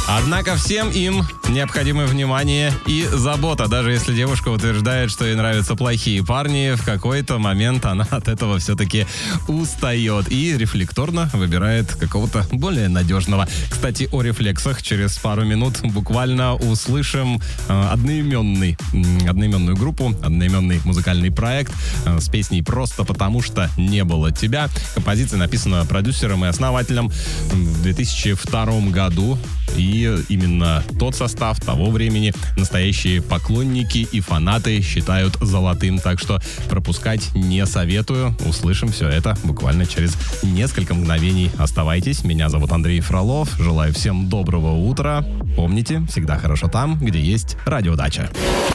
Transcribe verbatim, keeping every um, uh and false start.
Однако всем им необходимо внимание и забота. Даже если девушка утверждает, что ей нравятся плохие парни, в какой-то момент она от этого все-таки устает и рефлекторно выбирает какого-то более надежного. Кстати, о рефлексах через пару минут буквально услышим э, одноименный, э, одноименную группу, одноименный музыкальный проект э, с песней «Просто потому что не было тебя». Композиция написана продюсером и основателем в две тысячи втором году. И именно тот состав того времени настоящие поклонники и фанаты считают золотым. Так что пропускать не советую. Услышим все это буквально через несколько мгновений. Оставайтесь. Меня зовут Андрей Фролов. Желаю всем доброго утра. Помните, всегда хорошо там, где есть радиодача.